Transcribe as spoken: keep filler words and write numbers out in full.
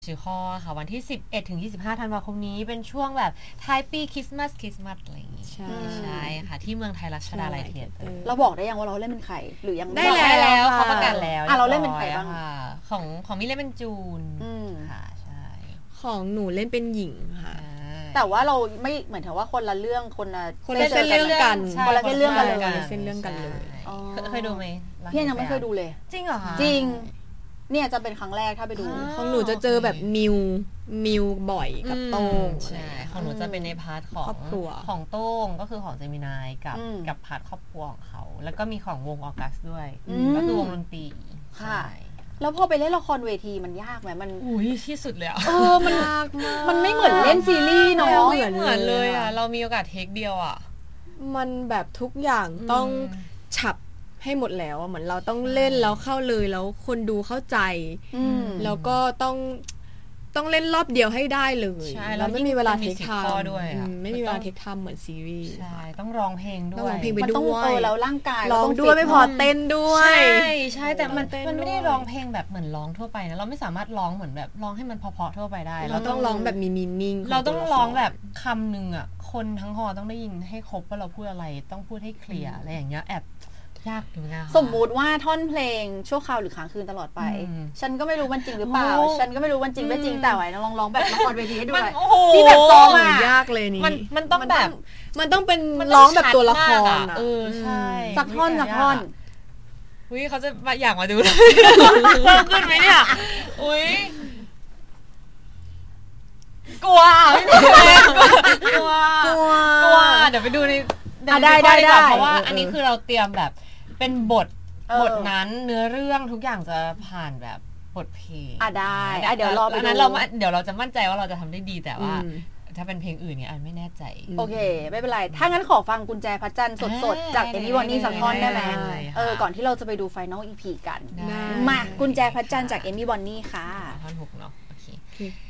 ชื่อข้อค่ะวันที่สิบเอ็ดถึงยี่สิบห้าธันวาคมนี้เป็นช่วงแบบท้ายปีคริสต์มาสคริสต์มาสอะไรอย่างงี้ใช่ใช่ค่ะที่เมืองไทยรัชดาลัยเทียเตอร์เราบอกได้ยังว่าเราเล่นเป็นใครหรือยังได้แล้วเขาประกาศแล้วอ่ะเราเล่นเป็นใครบ้างของของมิเล่นเป็นจูนค่ะใช่ของหนูเล่นเป็นหญิงค่ะแต่ว่าเราไม่เหมือนถึงว่าคนละเรื่องคนละคนละเส้นเรื่องกันคนละเส้นเรื่องกันเลยเส้นเรื่องกันเลยเคยดูไหมพี่ยังไม่เคยดูเลยจริงเหรอคะจริงเนี่ยจะเป็นครั้งแรกถ้าไปดูของหนูจะเจอแบบมิวมิวบ่อยกับโต้งใช่ของหนูจะเป็นในพาร์ทของครอบครัวของโต้งก็คือของเจมินายกับกับพาร์ทครอบครัวของเขาแล้วก็มีของวงออกัสด้วยก็คือวงดนตรีค่ะแล้วพอไปเล่นละครเวทีมันยากไหมมันอุ้ยที่สุดเลยอ่ะเออมันยากมากมันไม่เหมือนเล่นซีรีส์เนาะไม่เหมือนเลยอ่ะเรามีโอกาสเทคเดียวอ่ะมันแบบทุกอย่างต้องฉับให้หมดแล้วเหมือนเราต้องเล่นแล้วเข้าเลยแล้วคนดูเข้าใจแล้วก็ต้องต้องเล่นรอบเดียวให้ได้เลยแล้วไม่มีเวลาเทคไทม์ด้วยไม่มีเวลาเทคไทม์เหมือนซีรีส์ใช่ต้องร้องเพลงด้วยร้องเพลงไปด้วยเออแล้วร่างกายร้องด้วยไม่พอเต้นด้วยใช่ใช่แต่มันมันไม่ได้ร้องเพลงแบบเหมือนร้องทั่วไปนะเราไม่สามารถร้องเหมือนแบบร้องให้มันเพราะๆทั่วไปได้เราต้องร้องแบบมีมีนิ่งเราต้องร้องแบบคำนึงอ่ะคนทั้งหอต้องได้ยินให้ครบว่าเราพูดอะไรต้องพูดให้เคลียร์อะไรอย่างเงี้ยแอบยากอยู่นะสมมุติว่าท่อนเพลงชั่วคราวหรือค้างคืนตลอดไปฉันก็ไม่รู้มันจริงหรือเปล่าฉันก็ไม่รู้มันจริงไม่จริงแต่ไว้ลองร้องแบบละครเวทีให้ดูหน่อยที่แบบซ้อมอ่ะยากเลยนี่มันมันต้องแบบมันต้องเป็นร้องแบบตัวละครเออใช่สักท่อนสักท่อนอุ้ยเขาจะมาอยากมาดูเลยขึ้นไหมเนี่ยอุ้ยกลัวไม่มีแรงกลัวกลัวกลัวเดี๋ยวไปดูในได้ได้ได้เพราะว่าอันนี้คือเราเตรียมแบบเป็นบทบทนั้นเนื้อเรื่องทุกอย่างจะผ่านแบบบทเพลงอ่ะได้เดี๋ยวรอไปดูนั้นเราเดี๋ยวเราจะมั่นใจว่าเราจะทำได้ดีแต่ว่าถ้าเป็นเพลงอื่นเนี่ยอันไม่แน่ใจโอเคไม่เป็นไรถ้างั้นขอฟังกุญแจพระจันทร์สดๆจากเอมี่วอนนี่สักท่อนได้ไหมเออก่อนที่เราจะไปดูไฟนอล อี พี กันมากุญแจพระจันทร์จากเอมี่วอนนี่ค่ะท่อนหกเนาะโอเค